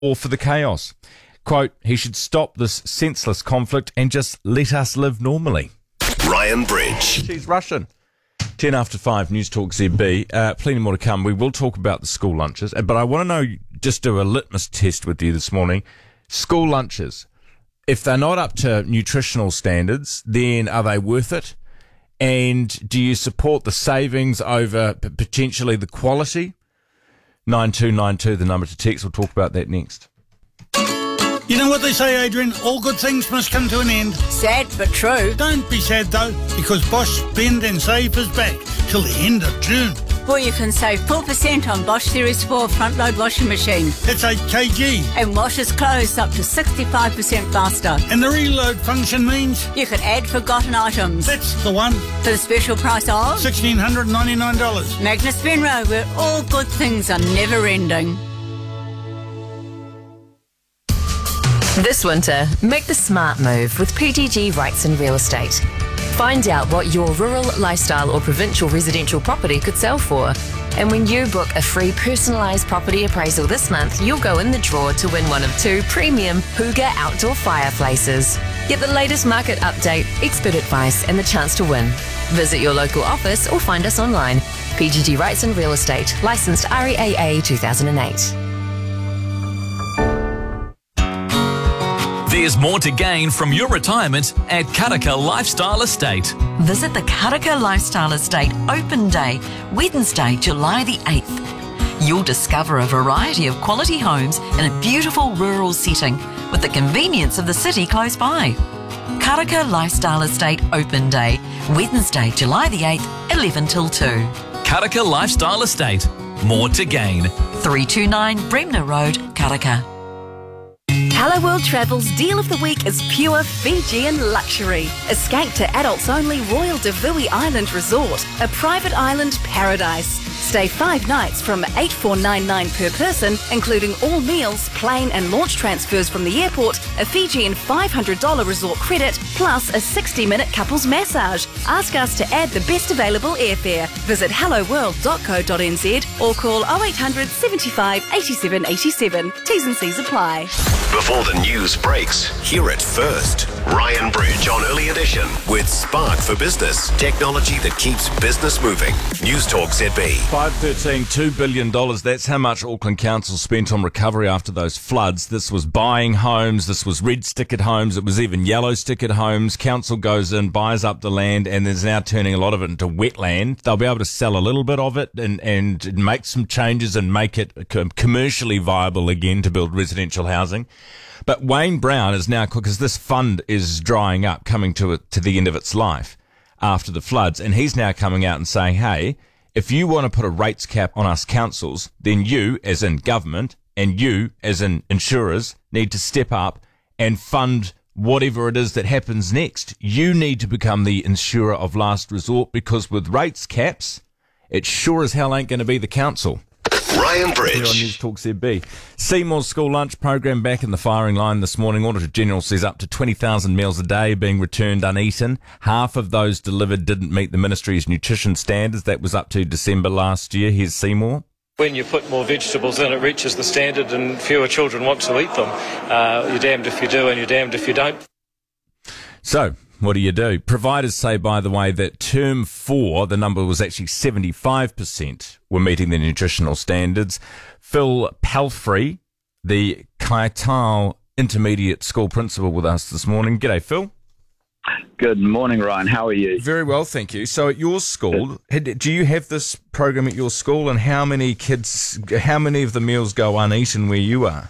or for the chaos. Quote, he should stop this senseless conflict and just let us live normally. Ryan Bridge. She's Russian. 10 after 5, News Talk ZB. Plenty more to come. We will talk about the school lunches, but I want to know, just do a litmus test with you this morning. School lunches, if they're not up to nutritional standards, then are they worth it? And do you support the savings over potentially the quality? 9292, the number to text. We'll talk about that next. You know what they say, Adrian? All good things must come to an end. Sad but true. Don't be sad, though, because Bosch Spend and Save is back till the end of June. Well, you can save 4% on Bosch Series 4 front-load washing machine. That's 8 kg. And washes clothes up to 65% faster. And the reload function means? You can add forgotten items. That's the one. For the special price of? $1,699. Magnus Benro, where all good things are never-ending. This winter, make the smart move with PGG Wrightson Real Estate. Find out what your rural, lifestyle or provincial residential property could sell for. And when you book a free personalised property appraisal this month, you'll go in the draw to win one of 2 premium Hooga outdoor fireplaces. Get the latest market update, expert advice and the chance to win. Visit your local office or find us online. PGG Wrightson Real Estate, licensed REAA 2008. There's more to gain from your retirement at Karaka Lifestyle Estate. Visit the Karaka Lifestyle Estate Open Day, Wednesday, July the 8th. You'll discover a variety of quality homes in a beautiful rural setting with the convenience of the city close by. Karaka Lifestyle Estate Open Day, Wednesday, July the 8th, 11 till 2. Karaka Lifestyle Estate. More to gain. 329 Bremner Road, Karaka. Hello World Travel's deal of the week is pure Fijian luxury. Escape to adults only Royal Davui Island Resort, a private island paradise. Stay 5 nights from $8,499 per person, including all meals, plane and launch transfers from the airport, a Fijian $500 resort credit, plus a 60-minute couples massage. Ask us to add the best available airfare. Visit helloworld.co.nz or call 0800 75 87 87. T's and C's apply. Before the news breaks, hear it first. Ryan Bridge on Early Edition with Spark for Business. Technology that keeps business moving. News Talk ZB. 513, $2 billion. That's how much Auckland Council spent on recovery after those floods. This was buying homes. This was red stickered homes. It was even yellow stickered homes. Council goes in, buys up the land, and is now turning a lot of it into wetland. They'll be able to sell a little bit of it and make some changes and make it commercially viable again to build residential housing. But Wayne Brown is now, because this fund is drying up, coming to the end of its life after the floods, and he's now coming out and saying, hey, if you want to put a rates cap on us councils, then you, as in government, and you, as in insurers, need to step up and fund whatever it is that happens next. You need to become the insurer of last resort, because with rates caps, it sure as hell ain't going to be the council. Ryan Bridge. Here on News Talk ZB. Seymour's school lunch program back in the firing line this morning. Auditor General says up to 20,000 meals a day are being returned uneaten. Half of those delivered didn't meet the ministry's nutrition standards. That was up to December last year. Here's Seymour. When you put more vegetables in, it reaches the standard and fewer children want to eat them. You're damned if you do and you're damned if you don't. So, what do? Providers say, by the way, that term 4, the number was actually 75% were meeting the nutritional standards. Phil Palfrey, the Kaitau Intermediate School Principal, with us this morning. G'day, Phil. Good morning, Ryan. How are you? Very well, thank you. So at your school, do you have this program at your school, and how many of the meals go uneaten where you are?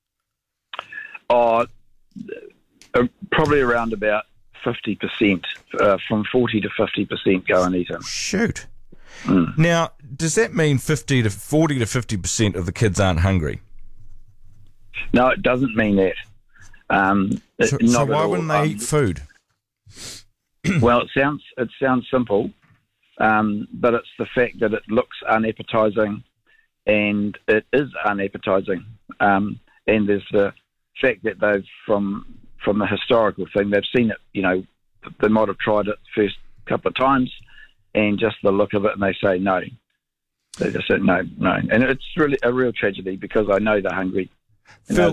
Probably around about 50%, from 40 to 50% go uneaten. Shoot. Now, does that mean 40 to 50% of the kids aren't hungry? No, it doesn't mean that. So why wouldn't they eat food? Well, it sounds simple, but it's the fact that it looks unappetizing, and it is unappetizing. And there's the fact that they've, from the historical thing, they've seen it, they might have tried it the first couple of times, and just the look of it, and they say no. They just say no. And it's really a real tragedy, because I know they're hungry. You know,